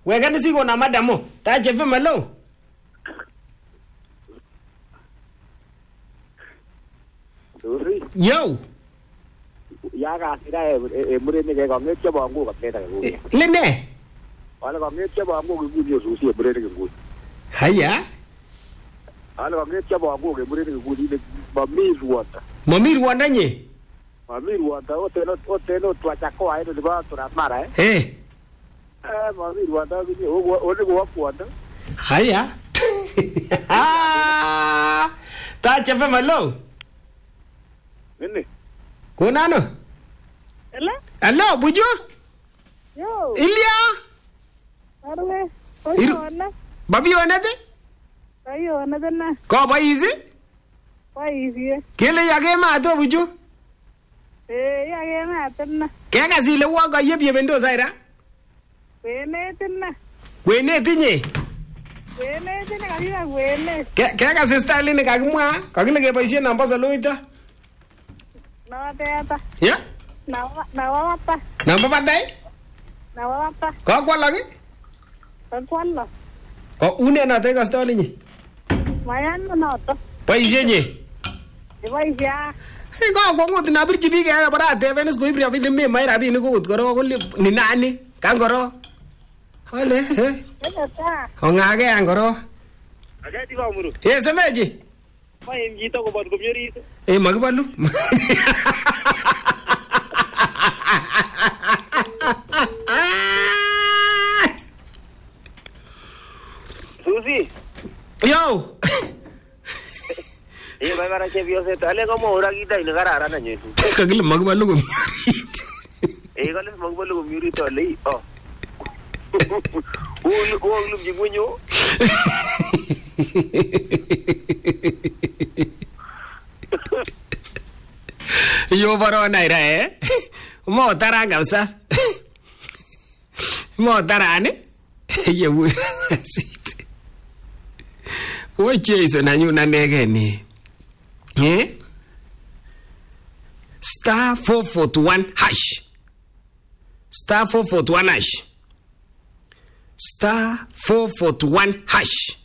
Wekani siko na madamo. Tache FM hello. Yo. Yaga sira mure ne ga nge chaba ngo ka teta ko. Lene. Wala ga nge chaba ngo ko gudio susi mure ne ko. Haya. Wala ga nge chaba ngo ko mure ne ko ni mamir wata. Mamir wanda nye. Mamir wata o teno twa chako ai de ba tura mara mamir wata ni o ne ko wata. Haya. Tache FM hello. Nene. Kunano? Hello? Hello, Buju? Yo. Ilya? Arwe. Oyona. Babi onete? Oyona dana. Ko ba easy? Ba easy. Kele yage ma to Buju? Yage ma tanna. Kega zile wa ga yeb yebendo zaira? Wene tanna. Wene tinye? Wene tinna kagiga wene. Kega sister line kagimwa, kagile ke boisie namba za loita. Nawateta. Ya? Nawawapa. Namba padai? Nawawapa. Ko kwalagi? Kwallo. Ko une na te gasto linyi. Mayan no to. Boisie nye. Boisia. Ko ngot na birchi bi ke bara te venes ko ibri afile me mai rabi ni ko goro ko ni nani kan goro. Ole Eta. Ongage angoro. Aja di ba muru. Semeji. Mai mjito ko bad ko myori. Magbalu. Susi. Yo. Mai mara che bio se tale como ora kita ina gara na nyetu. Kagile magbalu ko. Gale magbalu ko myori to lei. Oh. Lu jigunyo. Yo baro naira mo taranga usa mo tarane ye wu wo cheso na nyuna nege ni star 441 hash star 441 hash star 441 hash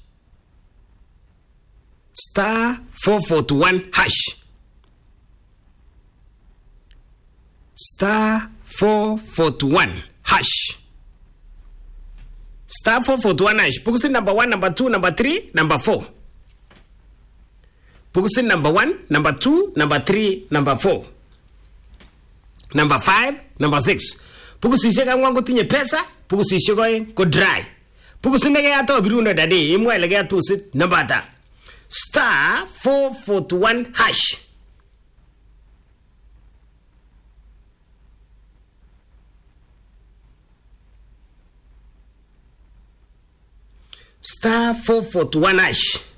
star 441 hash star 441 hash star 441 hash. Pukusin number 1, number 2, number 3, number 4. Pukusin number 1, number 2, number 3, number 4, number 5, number 6. Pukusishe ka ngwango tinye pesa. Pukusishe ko dry. Pukusin nege ato biruno dade imwe lege atusit number ta star 441 hash. Star 441 hash.